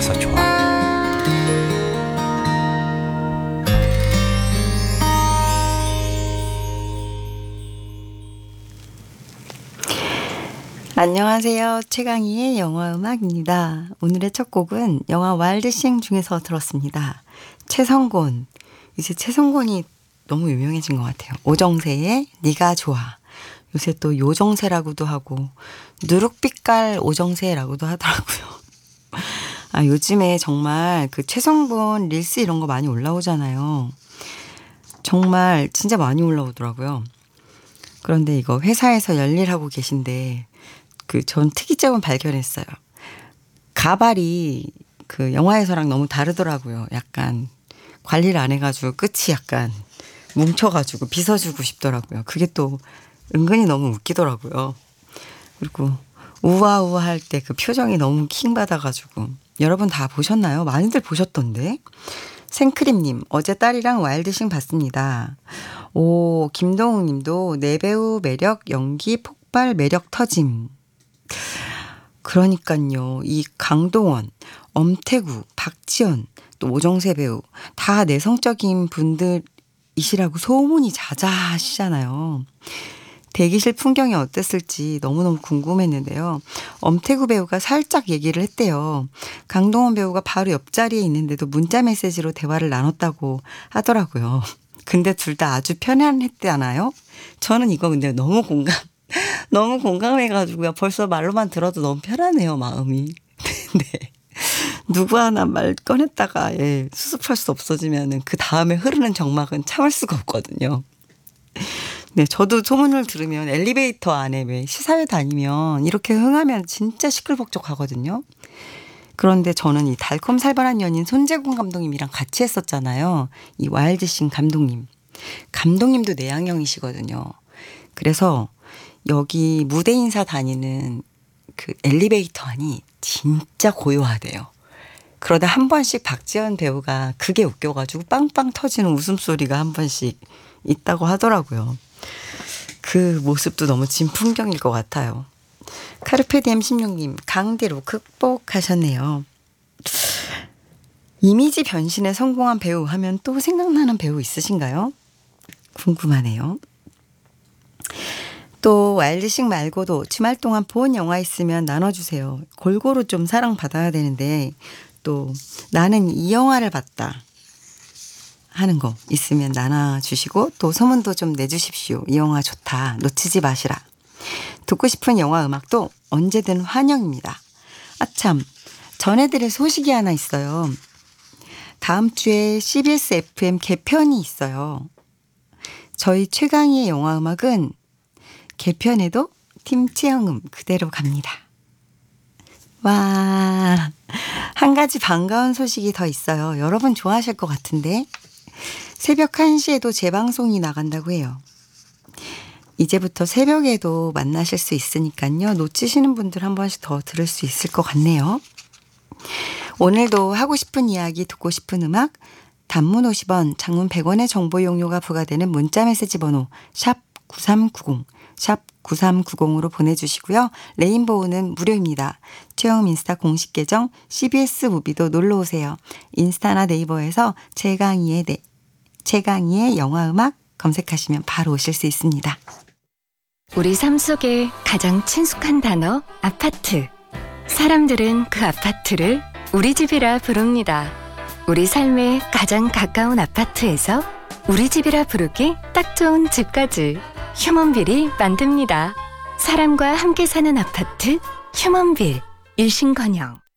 좋아서 좋아. 안녕하세요. 최강희의 영화음악입니다. 오늘의 첫 곡은 영화 와일드싱 중에서 들었습니다. 최성곤. 이제 최성곤이 너무 유명해진 것 같아요. 오정세의 네가 좋아. 요새 또 요정세라고도 하고 누룩빛깔 오정세라고도 하더라고요. 아, 요즘에 정말 그 최성곤 릴스 이런 거 많이 올라오잖아요. 정말 진짜 많이 올라오더라고요. 그런데 이거 회사에서 열일하고 계신데 전 특이점은 발견했어요. 가발이 그 영화에서랑 너무 다르더라고요. 약간 관리를 안 해가지고 끝이 약간 뭉쳐가지고 빗어주고 싶더라고요. 그게 또 은근히 너무 웃기더라고요. 그리고 우아우아 할 때 그 표정이 너무 킹받아가지고 여러분 다 보셨나요? 많이들 보셨던데. 생크림님, 어제 딸이랑 와일드싱 봤습니다. 오, 김동욱 님도 내배우 매력 연기 폭발 매력 터짐. 그러니까요. 이 강동원, 엄태구, 박지연, 또 오정세 배우 다 내성적인 분들이시라고 소문이 자자하시잖아요. 대기실 풍경이 어땠을지 너무너무 궁금했는데요. 엄태구 배우가 살짝 얘기를 했대요. 강동원 배우가 바로 옆자리에 있는데도 문자 메시지로 대화를 나눴다고 하더라고요. 근데 둘 다 아주 편안했다나요? 저는 이거 근데 너무 공감해가지고요. 벌써 말로만 들어도 너무 편하네요, 마음이. 네. 누구 하나 말 꺼냈다가 수습할 수 없어지면은 그 다음에 흐르는 정막은 참을 수가 없거든요. 네, 저도 소문을 들으면 엘리베이터 안에 왜 시사회 다니면 이렇게 흥하면 진짜 시끌벅적하거든요. 그런데 저는 이 달콤살벌한 연인 손재gun 감독님이랑 같이 했었잖아요. 이 와일드싱 감독님. 감독님도 내향형이시거든요. 그래서 여기 무대 인사 다니는 그 엘리베이터 안이 진짜 고요하대요. 그러다 한 번씩 박지연 배우가 그게 웃겨가지고 빵빵 터지는 웃음소리가 한 번씩 있다고 하더라고요. 그 모습도 너무 진풍경일 것 같아요. 카르페디엠 16님, 강대로 극복하셨네요. 이미지 변신에 성공한 배우 하면 또 생각나는 배우 있으신가요? 궁금하네요. 또 와일드싱 말고도 주말 동안 본 영화 있으면 나눠주세요. 골고루 좀 사랑받아야 되는데 또 나는 이 영화를 봤다 하는 거 있으면 나눠주시고 또 소문도 좀 내주십시오. 이 영화 좋다. 놓치지 마시라. 듣고 싶은 영화 음악도 언제든 환영입니다. 아참, 전해드릴 소식이 하나 있어요. 다음 주에 CBS FM 개편이 있어요. 저희 최강희의 영화 음악은 개편에도 팀 채영음 그대로 갑니다. 와, 한 가지 반가운 소식이 더 있어요. 여러분 좋아하실 것 같은데. 새벽 1시에도 재방송이 나간다고 해요. 이제부터 새벽에도 만나실 수 있으니까요. 놓치시는 분들 한 번씩 더 들을 수 있을 것 같네요. 오늘도 하고 싶은 이야기, 듣고 싶은 음악, 단문 50원, 장문 100원의 정보 용료가 부과되는 문자메시지 번호 샵 9390, 샵 9390으로 보내주시고요. 레인보우는 무료입니다. 최영음 인스타 공식 계정 CBS 무비도 놀러오세요. 인스타나 네이버에서 최강희의 영화음악 검색하시면 바로 오실 수 있습니다. 우리 삶 속에 가장 친숙한 단어 아파트. 사람들은 그 아파트를 우리 집이라 부릅니다. 우리 삶에 가장 가까운 아파트에서 우리 집이라 부르기 딱 좋은 집까지 휴먼빌이 만듭니다. 사람과 함께 사는 아파트 휴먼빌. 일신건영.